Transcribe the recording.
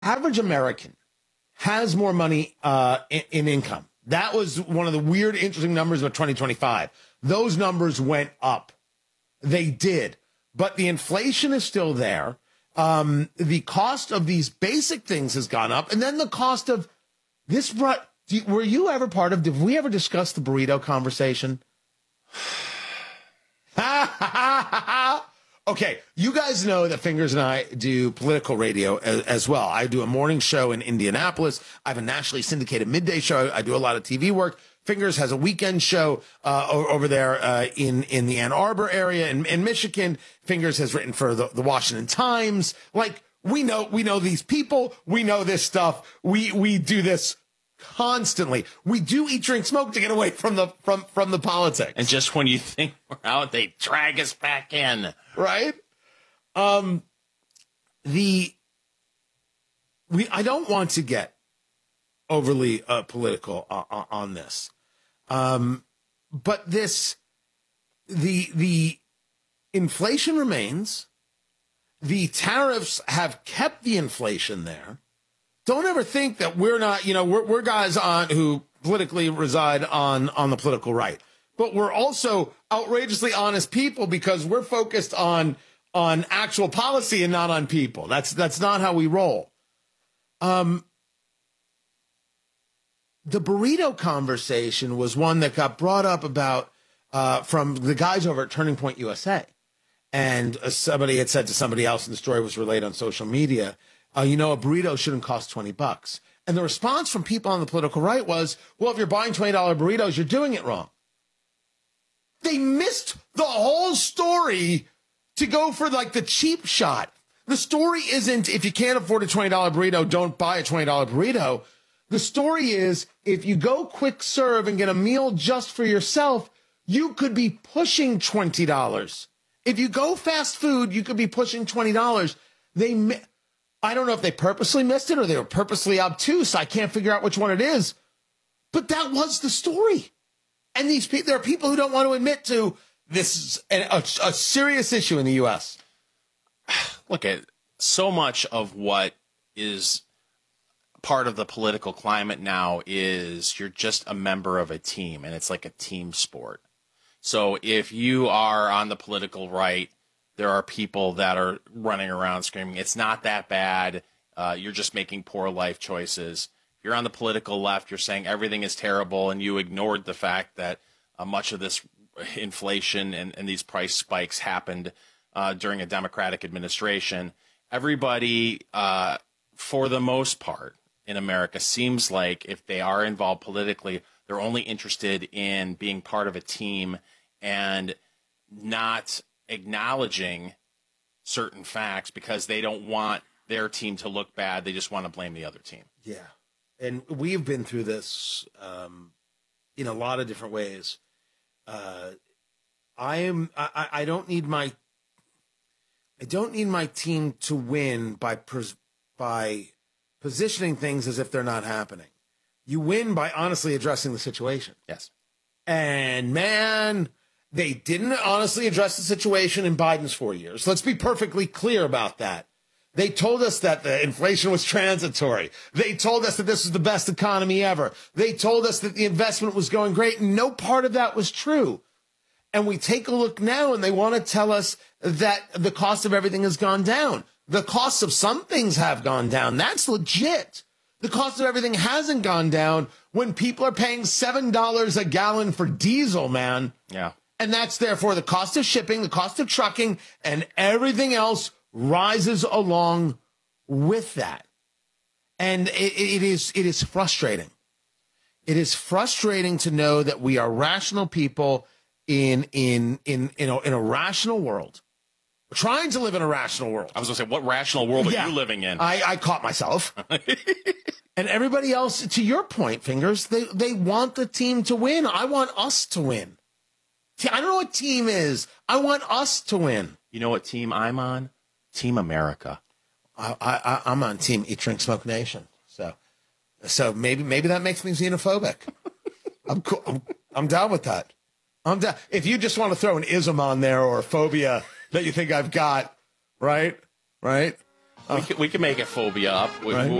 average American has more money in income. That was one of the weird, interesting numbers of 2025. Those numbers went up. They did. But the inflation is still there. The cost of these basic things has gone up. And then the cost of this. Were you ever part of, did we ever discuss the burrito conversation? Okay, you guys know that Fingers and I do political radio as well. I do a morning show in Indianapolis. I have a nationally syndicated midday show. I do a lot of TV work. Fingers has a weekend show over there in the Ann Arbor area in Michigan. Fingers has written for the Washington Times. Like, we know these people. We know this stuff. We do this constantly. We do eat, drink, smoke to get away from the politics. And just when you think we're out, they drag us back in. Right? I don't want to get overly political on this. But the inflation remains. The tariffs have kept the inflation there. Don't ever think that we're not, we're guys who politically reside on the political right. But we're also outrageously honest people because we're focused on actual policy and not on people. That's not how we roll. The burrito conversation was one that got brought up about from the guys over at Turning Point USA. And somebody had said to somebody else, and the story was relayed on social media, a burrito shouldn't cost $20. And the response from people on the political right was, well, if you're buying $20 burritos, you're doing it wrong. They missed the whole story to go for like the cheap shot. The story isn't if you can't afford a $20 burrito, don't buy a $20 burrito. The story is if you go quick serve and get a meal just for yourself, you could be pushing $20. If you go fast food, you could be pushing $20. I don't know if they purposely missed it or they were purposely obtuse. I can't figure out which one it is. But that was the story. And there are people who don't want to admit to this is a serious issue in the U.S. Look, at so much of what is part of the political climate now is you're just a member of a team, and it's like a team sport. So if you are on the political right, there are people that are running around screaming, it's not that bad, you're just making poor life choices. If you're on the political left, you're saying everything is terrible, and you ignored the fact that much of this inflation and these price spikes happened during a Democratic administration. Everybody, for the most part in America, seems like if they are involved politically, they're only interested in being part of a team and not acknowledging certain facts because they don't want their team to look bad. They just want to blame the other team. Yeah. And we've been through this in a lot of different ways. I don't need my team to win by positioning things as if they're not happening. You win by honestly addressing the situation. Yes. And man, they didn't honestly address the situation in Biden's 4 years. Let's be perfectly clear about that. They told us that the inflation was transitory. They told us that this was the best economy ever. They told us that the investment was going great. And no part of that was true. And we take a look now and they want to tell us that the cost of everything has gone down. The costs of some things have gone down. That's legit. The cost of everything hasn't gone down when people are paying $7 a gallon for diesel, man. Yeah. And that's therefore the cost of shipping, the cost of trucking, and everything else rises along with that. And it is frustrating. It is frustrating to know that we are rational people in a rational world. We're trying to live in a rational world. I was going to say, what rational world are you living in? I caught myself. And everybody else, to your point, Fingers, they want the team to win. I want us to win. I don't know what team is. I want us to win. You know what team I'm on? Team America. I'm on Team Eat, Drink, Smoke Nation. So maybe that makes me xenophobic. I'm cool. I'm down with that. I'm down. If you just want to throw an ism on there or a phobia that you think I've got, right? We can make a phobia up. Right.